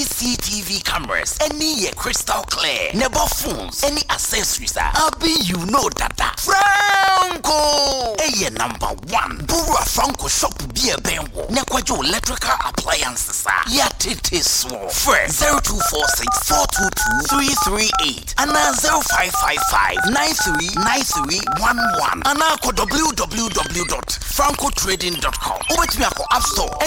CCTV cameras, any crystal clear, never phones, any accessories. Abi, you know that. Franco! Hey, number 1. Burua Franco shop be a benwo. Nekwajo electrical appliances. Yatete so. First 0246 422 338 and 0555 939311 and www.francotrading.com. Over to me App Store.